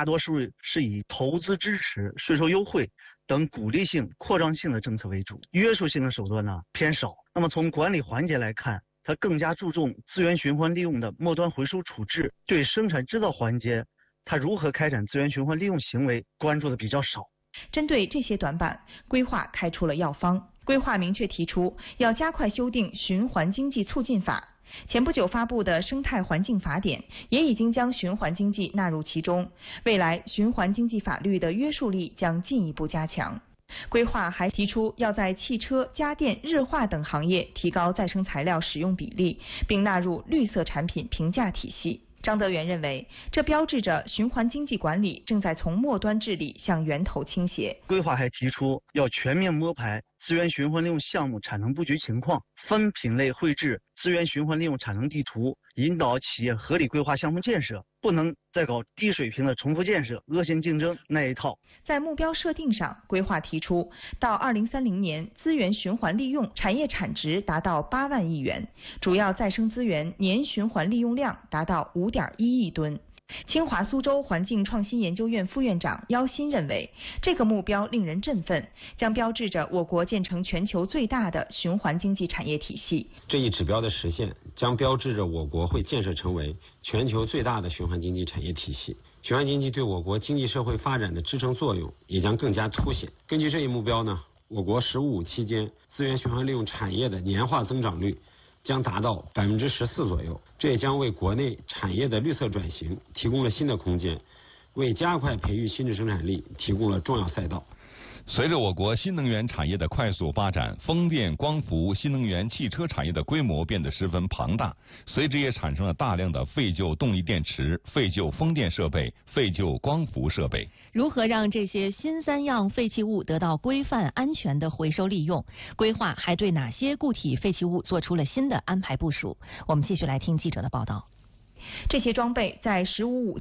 大多数是以投资支持、税收优惠等鼓励性、扩张性的政策为主，约束性的手段呢偏少。那么从管理环节来看，它更加注重资源循环利用的末端回收处置，对生产制造环节它如何开展资源循环利用行为关注的比较少。 针对这些短板，规划开出了药方。规划明确提出要加快修订循环经济促进法。前不久发布的生态环境法典也已经将循环经济纳入其中，未来循环经济法律的约束力将进一步加强。规划还提出要在汽车、家电、日化等行业提高再生材料使用比例，并纳入绿色产品评价体系。张德元认为，这标志着循环经济管理正在从末端治理向源头倾斜。 规划还提出要全面摸排资源循环利用项目产能布局情况，分品类绘制资源循环利用产能地图，引导企业合理规划项目建设，不能再搞低水平的重复建设、恶性竞争那一套。 在目标设定上，规划提出到2030年，资源循环利用产业产值达到8万亿元，主要再生资源年循环利用量达到5.1亿吨。清华苏州环境创新研究院副院长姚鑫认为，这个目标令人振奋，将标志着我国建成全球最大的循环经济产业体系。 这一指标的实现，将标志着我国会建设成为全球最大的循环经济产业体系。循环经济对我国经济社会发展的支撑作用也将更加凸显。根据这一目标呢，我国“十五”期间资源循环利用产业的年化增长率将达到14%左右，这也将为国内产业的绿色转型提供了新的空间，为加快培育新质生产力提供了重要赛道。 随着我国新能源产业的快速发展，风电、光伏、新能源汽车产业的规模变得十分庞大，随之也产生了大量的废旧动力电池、废旧风电设备、废旧光伏设备。 如何让这些新三样废弃物得到规范、安全的回收利用？规划还对哪些固体废弃物做出了新的安排部署？我们继续来听记者的报道。 这些装备在“15.5”